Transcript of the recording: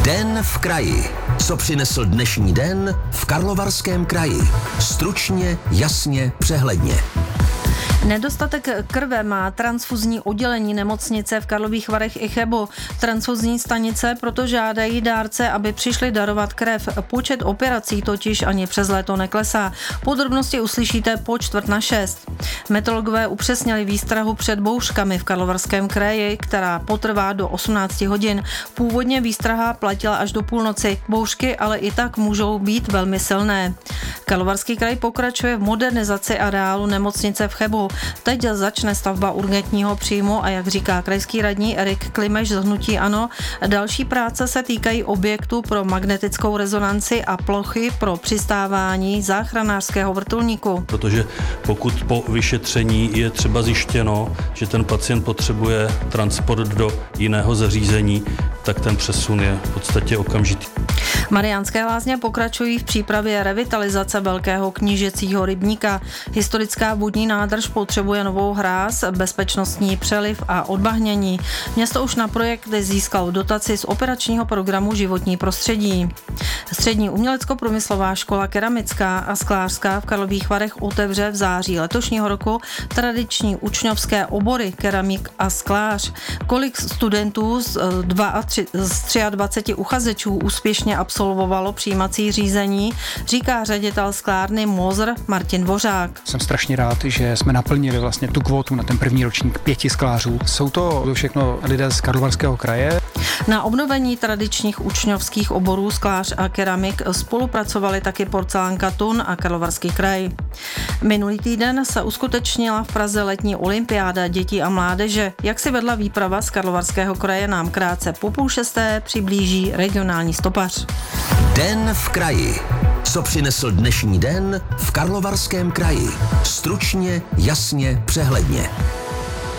Den v kraji. Co přinesl dnešní den v Karlovarském kraji? Stručně, jasně, přehledně. Nedostatek krve má transfuzní oddělení nemocnice v Karlových Varech i Chebu. Transfuzní stanice proto žádají dárce, aby přišli darovat krev. Počet operací totiž ani přes léto neklesá. Podrobnosti uslyšíte po 5:45. Meteorologové upřesnili výstrahu před bouřkami v Karlovarském kraji, která potrvá do 18 hodin. Původně výstraha platila až do půlnoci. Bouřky ale i tak můžou být velmi silné. Karlovarský kraj pokračuje v modernizaci areálu nemocnice v Chebu. Teď začne stavba urgentního příjmu a jak říká krajský radní Erik Klimeš z hnutí ANO, další práce se týkají objektu pro magnetickou rezonanci a plochy pro přistávání záchranářského vrtulníku. Protože pokud po vyšetření je třeba zjištěno, že ten pacient potřebuje transport do jiného zařízení, tak ten přesun je v podstatě okamžitý. Mariánské Lázně pokračují v přípravě revitalizace velkého knížecího rybníka. Historická vodní nádrž potřebuje novou hráz, bezpečnostní přeliv a odbahnění. Město už na projekt získalo dotaci z operačního programu Životní prostředí. Střední umělecko-průmyslová škola keramická a sklářská v Karlových Varech otevře v září letošního roku tradiční učňovské obory keramik a sklář. Kolik studentů z 23 uchazečů úspěšně absolvovalo přijímací řízení, říká ředitel sklárny Mozr Martin Dvořák. Jsem strašně rád, že jsme naplnili vlastně tu kvotu na ten první ročník 5 sklářů. Jsou to všechno lidé z Karlovarského kraje. Na obnovení tradičních učňovských oborů sklář a keramik spolupracovali taky Porcelánka Thun a Karlovarský kraj. Minulý týden se uskutečnila v Praze letní olympiáda dětí a mládeže. Jak si vedla výprava z Karlovarského kraje, nám krátce po 5:30 přiblíží regionální stopař. Den v kraji. Co přinesl dnešní den v Karlovarském kraji? Stručně, jasně, přehledně.